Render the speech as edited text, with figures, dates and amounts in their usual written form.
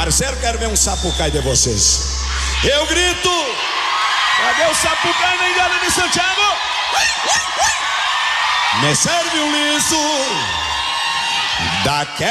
Parceiro, quero ver um Sapucaí de vocês. Eu grito. Cadê o Sapucaí na Ilha de Santiago? Me serve um liso daquele